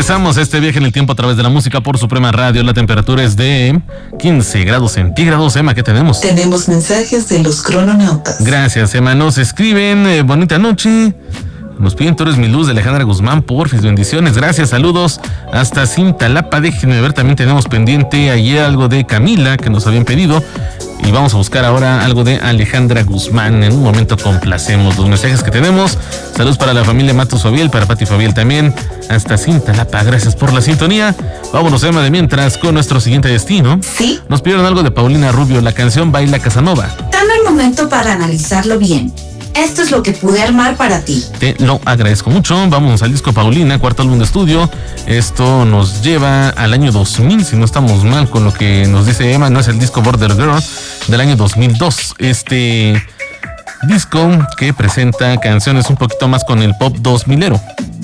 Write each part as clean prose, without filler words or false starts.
Regresamos a este viaje en el tiempo a través de la música por Suprema Radio. La temperatura es de 15 grados centígrados. Emma, ¿qué tenemos? Tenemos mensajes de los crononautas. Gracias, Emma. Nos escriben, bonita noche. Nos piden Tú eres mi luz de Alejandra Guzmán, porfis, bendiciones, gracias, saludos hasta Cintalapa. Déjenme ver, también tenemos pendiente ayer algo de Camila que nos habían pedido y vamos a buscar ahora algo de Alejandra Guzmán. En un momento complacemos los mensajes que tenemos. Saludos para la familia Matos Fabiel, para Pati Fabiel también, hasta Cintalapa, gracias por la sintonía. Vámonos, Emma, de mientras con nuestro siguiente destino. Sí. Nos pidieron algo de Paulina Rubio, la canción Baila Casanova. Dame el momento para analizarlo bien. Esto es lo que pude armar para ti. Te lo agradezco mucho. Vamos al disco Paulina, cuarto álbum de estudio. Esto nos lleva al año 2000, si no estamos mal con lo que nos dice Emma. No es el disco Border Girl del año 2002. Este disco que presenta canciones un poquito más con el pop 2000ero.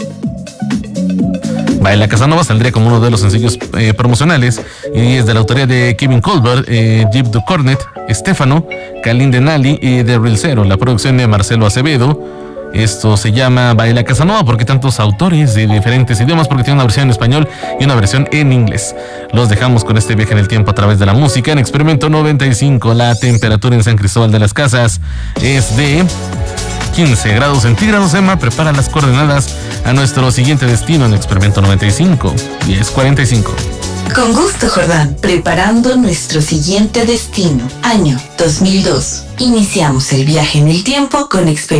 Baila Casanova saldría como uno de los sencillos promocionales y es de la autoría de Kevin Colbert, Jeep Ducornet, Estefano, Kalin Denali y de Real Zero, la producción de Marcelo Acevedo. Esto se llama Baila Casanova porque tantos autores de diferentes idiomas, porque tiene una versión en español y una versión en inglés. Los dejamos con este viaje en el tiempo a través de la música. En Experimento 95, la temperatura en San Cristóbal de las Casas es de 15 grados centígrados. Emma, prepara las coordenadas a nuestro siguiente destino en Experimento 95, 10:45. Con gusto, Jordán. Preparando nuestro siguiente destino. Año 2002. Iniciamos el viaje en el tiempo con Experimento